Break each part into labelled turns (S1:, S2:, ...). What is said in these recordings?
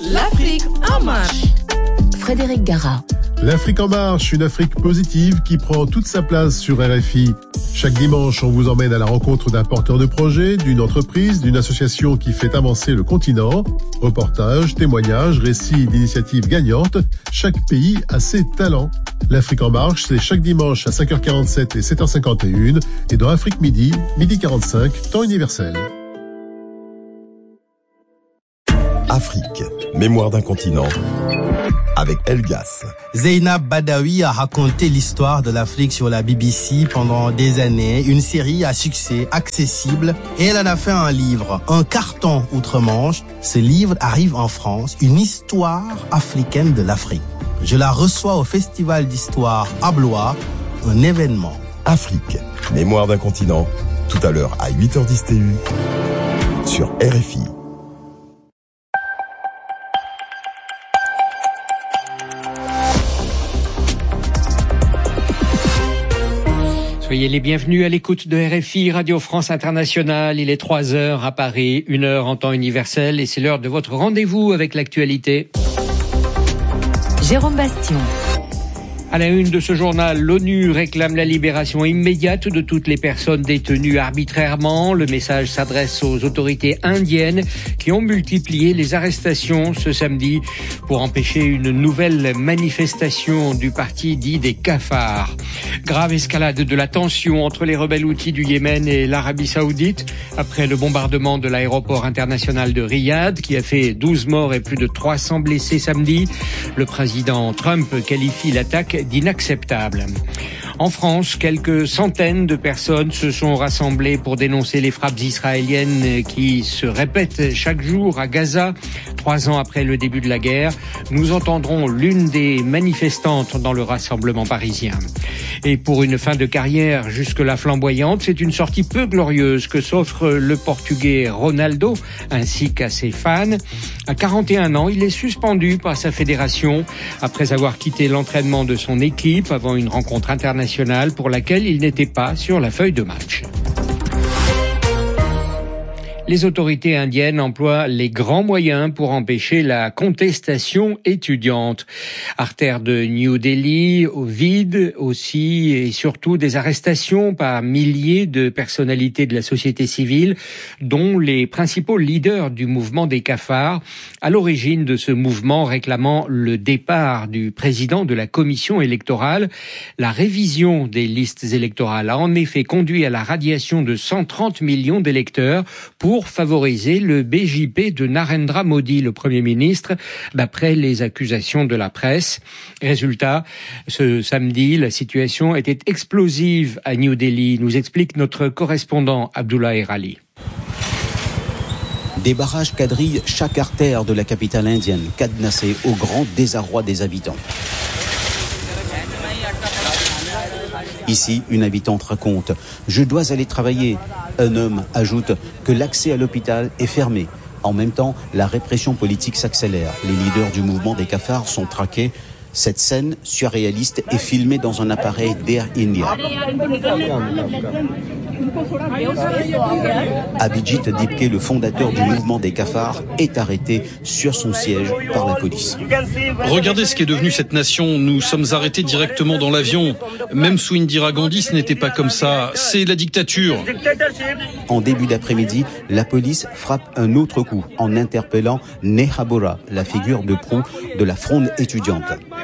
S1: L'Afrique en marche.
S2: Frédéric Gara.
S3: L'Afrique en marche, une Afrique positive qui prend toute sa place sur RFI. Chaque dimanche, on vous emmène à la rencontre d'un porteur de projet, d'une entreprise, d'une association qui fait avancer le continent. Reportages, témoignages, récits d'initiatives gagnantes. Chaque pays a ses talents. L'Afrique en marche, c'est chaque dimanche à 5h47 et 7h51 et dans Afrique Midi, midi 45, temps universel.
S4: Afrique, mémoire d'un continent, avec Elgas.
S5: Zeynab Badawi a raconté l'histoire de l'Afrique sur la BBC pendant des années, une série à succès, accessible, et elle en a fait un livre, un carton outre-Manche. Ce livre arrive en France, une histoire africaine de l'Afrique. Je la reçois au Festival d'Histoire à Blois, un événement.
S4: Afrique, mémoire d'un continent, tout à l'heure à 8h10 TU, sur RFI.
S6: Soyez les bienvenus à l'écoute de RFI, Radio France Internationale. Il est 3h à Paris, 1h en temps universel et c'est l'heure de votre rendez-vous avec l'actualité.
S2: Jérôme Bastion.
S6: À la une de ce journal, l'ONU réclame la libération immédiate de toutes les personnes détenues arbitrairement. Le message s'adresse aux autorités indiennes qui ont multiplié les arrestations ce samedi pour empêcher une nouvelle manifestation du parti dit des cafards. Grave escalade de la tension entre les rebelles houthis du Yémen et l'Arabie Saoudite après le bombardement de l'aéroport international de Riyad qui a fait 12 morts et plus de 300 blessés samedi. Le président Trump qualifie l'attaque d'inacceptable. En France, quelques centaines de personnes se sont rassemblées pour dénoncer les frappes israéliennes qui se répètent chaque jour à Gaza. 3 ans après le début de la guerre, nous entendrons l'une des manifestantes dans le rassemblement parisien. Et pour une fin de carrière jusque-là flamboyante, c'est une sortie peu glorieuse que s'offre le Portugais Ronaldo ainsi qu'à ses fans. À 41 ans, il est suspendu par sa fédération après avoir quitté l'entraînement de son équipe avant une rencontre internationale pour laquelle il n'était pas sur la feuille de match. Les autorités indiennes emploient les grands moyens pour empêcher la contestation étudiante. Artère de New Delhi, au vide aussi et surtout des arrestations par milliers de personnalités de la société civile, dont les principaux leaders du mouvement des cafards, à l'origine de ce mouvement réclamant le départ du président de la commission électorale. La révision des listes électorales a en effet conduit à la radiation de 130 millions d'électeurs pour favoriser le BJP de Narendra Modi, le Premier ministre, d'après les accusations de la presse. Résultat, ce samedi, la situation était explosive à New Delhi, nous explique notre correspondant Abdullah Erali.
S7: Des barrages quadrillent chaque artère de la capitale indienne, cadenassée au grand désarroi des habitants. Ici, une habitante raconte « Je dois aller travailler ». Un homme ajoute que l'accès à l'hôpital est fermé. En même temps, la répression politique s'accélère. Les leaders du mouvement des cafards sont traqués. Cette scène surréaliste est filmée dans un appareil d'Air India. Abhijit Dipke, le fondateur du mouvement des cafards, est arrêté sur son siège par la police.
S8: Regardez ce qu'est devenu cette nation. Nous sommes arrêtés directement dans l'avion. Même sous Indira Gandhi, ce n'était pas comme ça. C'est la dictature.
S7: En début d'après-midi, la police frappe un autre coup en interpellant Neha Bora, la figure de proue de la fronde étudiante.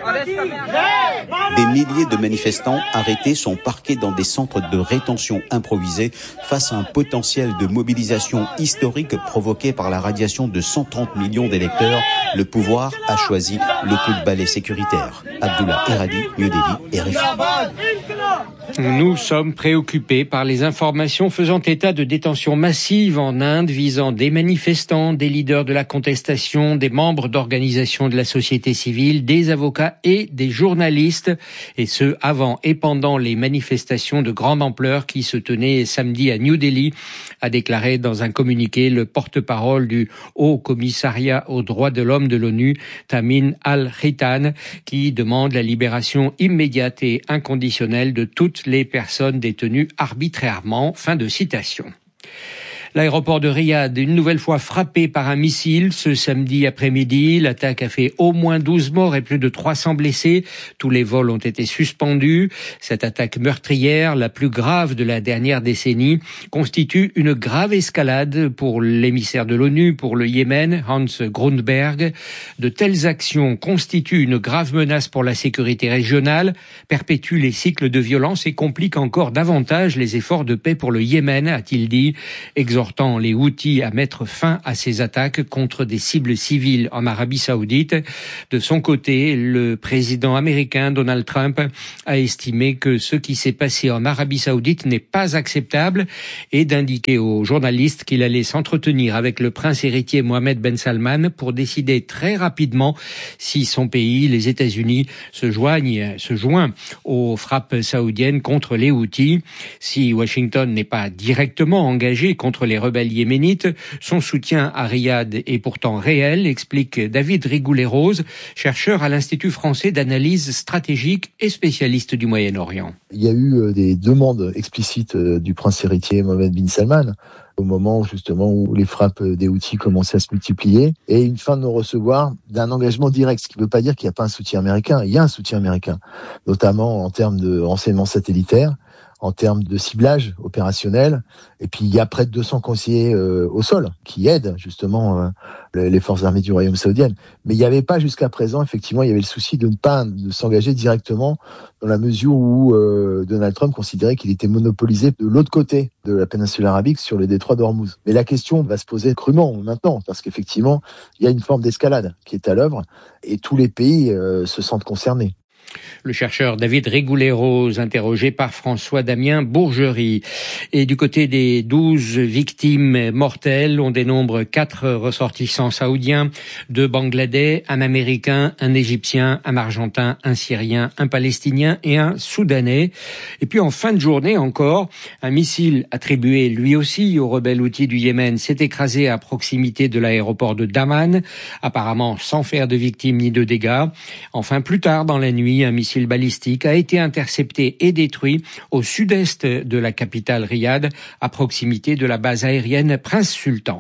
S7: Des milliers de manifestants arrêtés sont parqués dans des centres de rétention improvisés face à un potentiel de mobilisation historique provoqué par la radiation de 130 millions d'électeurs. Le pouvoir a choisi le coup de balai sécuritaire. Abdullah Eradi, New Delhi, RFI.
S6: Nous sommes préoccupés par les informations faisant état de détentions massives en Inde visant des manifestants, des leaders de la contestation, des membres d'organisations de la société civile, des avocats et des journalistes, et ce avant et pendant les manifestations de grande ampleur qui se tenaient samedi à New Delhi, a déclaré dans un communiqué le porte-parole du Haut Commissariat aux droits de l'homme de l'ONU, Tamin Al-Khitan, qui demande la libération immédiate et inconditionnelle de toutes les personnes détenues arbitrairement. Fin de citation. L'aéroport de Riyad, une nouvelle fois frappé par un missile ce samedi après-midi. L'attaque a fait au moins 12 morts et plus de 300 blessés. Tous les vols ont été suspendus. Cette attaque meurtrière, la plus grave de la dernière décennie, constitue une grave escalade pour l'émissaire de l'ONU pour le Yémen, Hans Grundberg. De telles actions constituent une grave menace pour la sécurité régionale, perpétuent les cycles de violence et compliquent encore davantage les efforts de paix pour le Yémen, a-t-il dit, exhortant les Houthis à mettre fin à ces attaques contre des cibles civiles en Arabie Saoudite. De son côté, le président américain Donald Trump a estimé que ce qui s'est passé en Arabie Saoudite n'est pas acceptable et d'indiquer aux journalistes qu'il allait s'entretenir avec le prince héritier Mohammed Ben Salman pour décider très rapidement si son pays, les États-Unis, se joint aux frappes saoudiennes contre les Houthis. Si Washington n'est pas directement engagé contre les rebelles yéménites, son soutien à Riyad est pourtant réel, explique David Rigoulet-Rose, chercheur à l'Institut français d'analyse stratégique et spécialiste du Moyen-Orient.
S1: Il y a eu des demandes explicites du prince héritier Mohammed bin Salman au moment justement où les frappes des Houthis commençaient à se multiplier et une fin de non-recevoir d'un engagement direct, ce qui ne veut pas dire qu'il n'y a pas un soutien américain. Il y a un soutien américain, notamment en termes de renseignements satellitaires, en termes de ciblage opérationnel. Et puis, il y a près de 200 conseillers au sol qui aident justement les forces armées du Royaume saoudien. Mais il n'y avait pas jusqu'à présent, effectivement, il y avait le souci de ne pas s'engager directement dans la mesure où Donald Trump considérait qu'il était monopolisé de l'autre côté de la péninsule arabique sur le détroit d'Ormuz. Mais la question va se poser crûment maintenant, parce qu'effectivement, il y a une forme d'escalade qui est à l'œuvre et tous les pays se sentent concernés.
S6: Le chercheur David Rigoulet-Rose, interrogé par François-Damien Bourgerie. Et du côté des 12 victimes mortelles, on dénombre 4 ressortissants saoudiens, 2 Bangladais, un Américain, un Égyptien, un Argentin, un Syrien, un Palestinien et un Soudanais. Et puis en fin de journée encore, un missile attribué lui aussi aux rebelles Houthis du Yémen s'est écrasé à proximité de l'aéroport de Daman, apparemment sans faire de victimes ni de dégâts. Enfin, plus tard dans la nuit, un missile balistique a été intercepté et détruit au sud-est de la capitale Riyad, à proximité de la base aérienne Prince Sultan.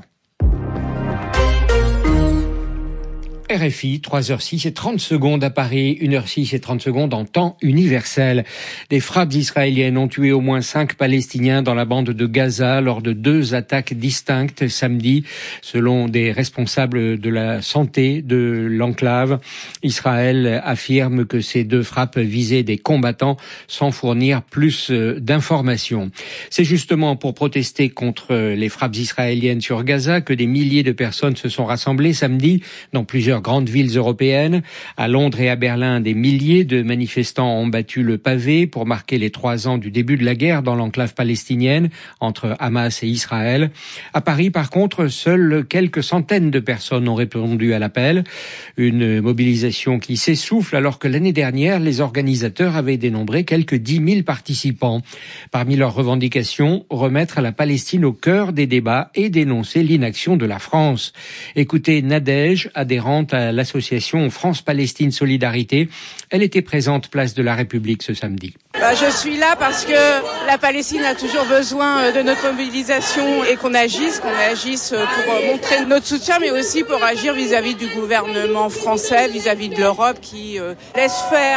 S6: RFI, 3h06 et 30 secondes à Paris, 1h06 et 30 secondes en temps universel. Des frappes israéliennes ont tué au moins 5 Palestiniens dans la bande de Gaza lors de 2 attaques distinctes samedi, selon des responsables de la santé de l'enclave. Israël affirme que ces 2 frappes visaient des combattants sans fournir plus d'informations. C'est justement pour protester contre les frappes israéliennes sur Gaza que des milliers de personnes se sont rassemblées samedi dans plusieurs grandes villes européennes. À Londres et à Berlin, des milliers de manifestants ont battu le pavé pour marquer les 3 ans du début de la guerre dans l'enclave palestinienne entre Hamas et Israël. À Paris, par contre, seules quelques centaines de personnes ont répondu à l'appel. Une mobilisation qui s'essouffle alors que l'année dernière, les organisateurs avaient dénombré quelques 10 000 participants. Parmi leurs revendications, remettre la Palestine au cœur des débats et dénoncer l'inaction de la France. Écoutez Nadège, adhérente à l'association France-Palestine Solidarité. Elle était présente place de la République ce samedi.
S9: Je suis là parce que la Palestine a toujours besoin de notre mobilisation et qu'on agisse pour montrer notre soutien, mais aussi pour agir vis-à-vis du gouvernement français, vis-à-vis de l'Europe qui laisse faire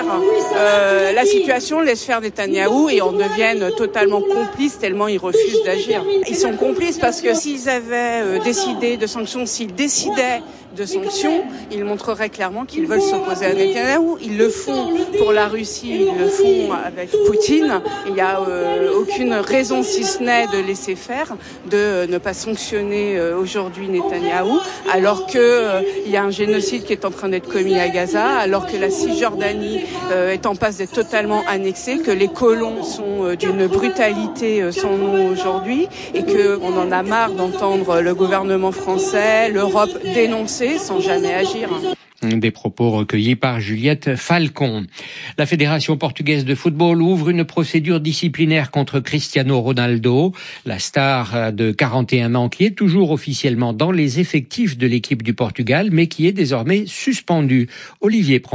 S9: la situation, laisse faire Netanyahou et on devienne totalement complices tellement ils refusent d'agir. Ils sont complices parce que s'ils avaient décidé de sanctions, s'ils décidaient de sanctions, ils montreraient clairement qu'ils veulent s'opposer à Netanyahou. Ils le font pour la Russie, ils le font avec Poutine. Il n'y a aucune raison, si ce n'est de laisser faire, de ne pas sanctionner aujourd'hui Netanyahou, alors que il y a un génocide qui est en train d'être commis à Gaza, alors que la Cisjordanie est en passe d'être totalement annexée, que les colons sont d'une brutalité sans nom aujourd'hui, et que on en a marre d'entendre le gouvernement français, l'Europe dénoncer sans jamais agir.
S6: Des propos recueillis par Juliette Falcon. La Fédération portugaise de football ouvre une procédure disciplinaire contre Cristiano Ronaldo, la star de 41 ans qui est toujours officiellement dans les effectifs de l'équipe du Portugal, mais qui est désormais suspendu. Olivier Pron.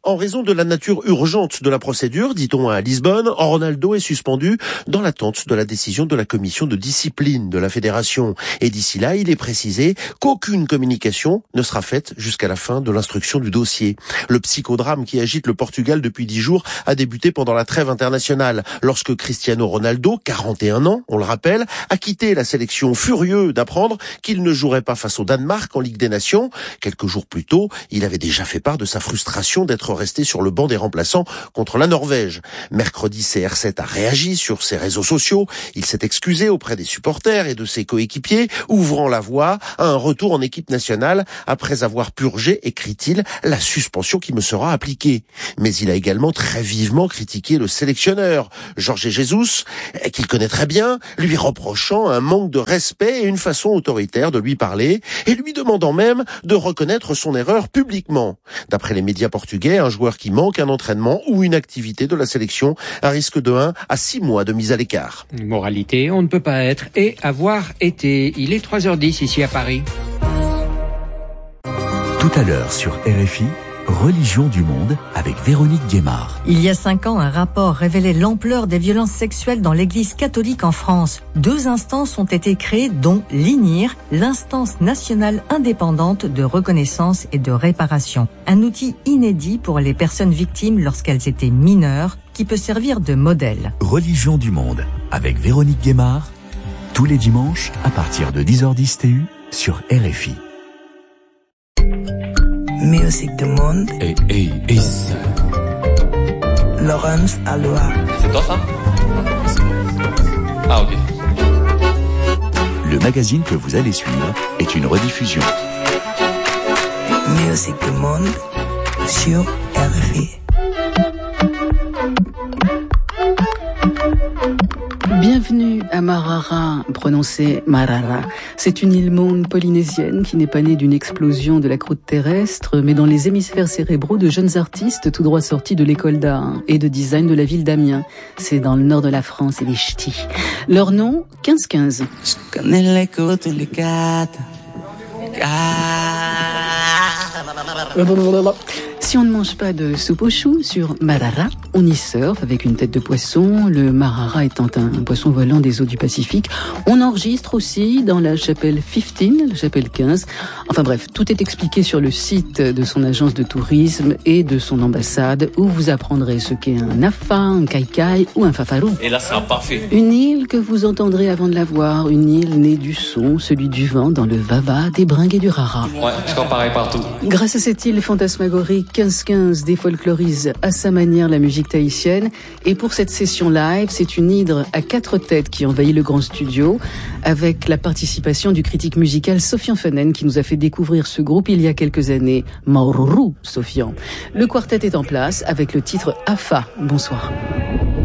S10: En raison de la nature urgente de la procédure, dit-on à Lisbonne, Ronaldo est suspendu dans l'attente de la décision de la commission de discipline de la fédération. Et d'ici là, il est précisé qu'aucune communication ne sera faite jusqu'à la fin de l'instruction du dossier. Le psychodrame qui agite le Portugal depuis 10 jours a débuté pendant la trêve internationale, lorsque Cristiano Ronaldo, 41 ans, on le rappelle, a quitté la sélection furieux d'apprendre qu'il ne jouerait pas face au Danemark en Ligue des Nations. Quelques jours plus tôt, il avait déjà fait part de sa frustration d'être resté sur le banc des remplaçants contre la Norvège. Mercredi, CR7 a réagi sur ses réseaux sociaux. Il s'est excusé auprès des supporters et de ses coéquipiers, ouvrant la voie à un retour en équipe nationale après avoir purgé, écrit-il, la suspension qui me sera appliquée. Mais il a également très vivement critiqué le sélectionneur, Jorge Jesus, qu'il connaît très bien, lui reprochant un manque de respect et une façon autoritaire de lui parler, et lui demandant même de reconnaître son erreur publiquement. D'après les médias portugais, un joueur qui manque un entraînement ou une activité de la sélection a risque de 1 à 6 mois de mise à l'écart.
S6: Moralité, on ne peut pas être et avoir été. Il est 3h10 ici à Paris.
S11: Tout à l'heure sur RFI, Religion du monde avec Véronique Guémard.
S12: Il y a 5 ans, un rapport révélait l'ampleur des violences sexuelles dans l'Église catholique en France. 2 instances ont été créées, dont l'INIR, l'instance nationale indépendante de reconnaissance et de réparation. Un outil inédit pour les personnes victimes lorsqu'elles étaient mineures, qui peut servir de modèle.
S11: Religion du monde avec Véronique Guémard, tous les dimanches à partir de 10h10 TU sur RFI.
S13: Musique du monde.
S14: Hey, ça.
S13: Laurence Aloha.
S14: C'est toi ça? Ah ok.
S11: Le magazine que vous allez suivre est une rediffusion.
S13: Musique du monde sur RFI.
S15: Bienvenue à Marara, prononcé Marara. C'est une île-monde polynésienne qui n'est pas née d'une explosion de la croûte terrestre, mais dans les hémisphères cérébraux de jeunes artistes tout droit sortis de l'école d'art et de design de la ville d'Amiens. C'est dans le nord de la France et les ch'tis. Leur nom, 1515.
S13: Je connais l'écho de les quatre.
S15: Si on ne mange pas de soupe aux choux sur Marara, on y surfe avec une tête de poisson, le marara étant un poisson volant des eaux du Pacifique. On enregistre aussi dans la chapelle 15, la chapelle 15. Enfin bref, tout est expliqué sur le site de son agence de tourisme et de son ambassade, où vous apprendrez ce qu'est un afa, un kaikai ou un fafarou.
S14: Et là, c'est un parfait.
S15: Une île que vous entendrez avant de la voir, une île née du son, celui du vent dans le vava, des bringues et du rara.
S14: Ouais, je crois pareil partout.
S15: Grâce à cette île fantasmagorique, 1515 défolklorise à sa manière la musique tahitienne. Et pour cette session live, c'est une hydre à 4 têtes qui envahit le grand studio, avec la participation du critique musical Sofian Fenen, qui nous a fait découvrir ce groupe il y a quelques années. Maururu, Sofian. Le quartet est en place avec le titre Afa. Bonsoir.